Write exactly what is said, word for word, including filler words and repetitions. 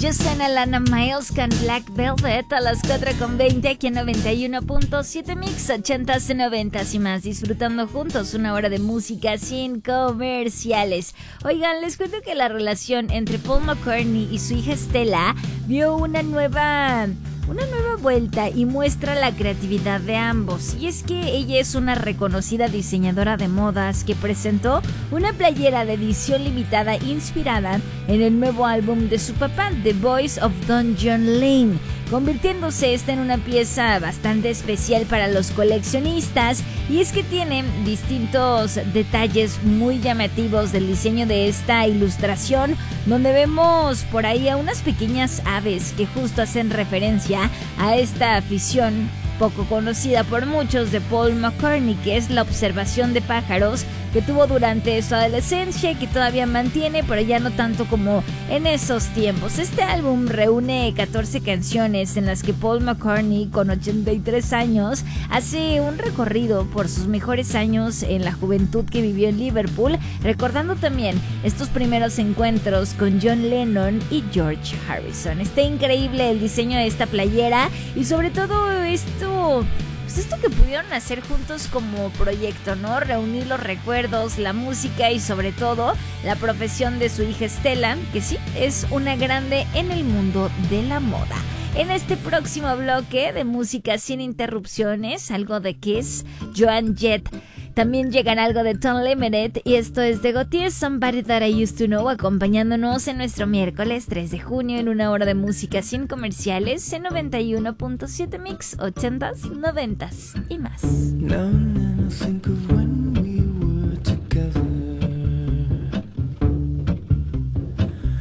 Ya suena Lana Miles con Black Velvet a las cuatro con veinte aquí en noventa y uno punto siete Mix, ochentas, noventas y más, disfrutando juntos una hora de música sin comerciales. Oigan, les cuento que la relación entre Paul McCartney y su hija Stella dio una nueva... Una nueva vuelta y muestra la creatividad de ambos. Y es que ella es una reconocida diseñadora de modas que presentó una playera de edición limitada inspirada en el nuevo álbum de su papá, The Voice of Don John Lane, convirtiéndose esta en una pieza bastante especial para los coleccionistas. Y es que tiene distintos detalles muy llamativos del diseño de esta ilustración, donde vemos por ahí a unas pequeñas aves que justo hacen referencia a esta afición poco conocida por muchos de Paul McCartney, que es la observación de pájaros que tuvo durante su adolescencia y que todavía mantiene, pero ya no tanto como en esos tiempos. Este álbum reúne catorce canciones en las que Paul McCartney, con ochenta y tres años, hace un recorrido por sus mejores años en la juventud que vivió en Liverpool, recordando también estos primeros encuentros con John Lennon y George Harrison. Está increíble el diseño de esta playera y sobre todo esto... Pues esto que pudieron hacer juntos como proyecto, ¿no? Reunir los recuerdos, la música y sobre todo la profesión de su hija Stella, que sí, es una grande en el mundo de la moda. En este próximo bloque de música sin interrupciones, algo de Kiss, Joan Jett. También llegará algo de Tom Limited y esto es de Gautier, Somebody That I Used to Know, acompañándonos en nuestro miércoles tres de junio en una hora de música sin comerciales en noventa y uno punto siete Mix, ochentas, noventas y más. Now and then I think of when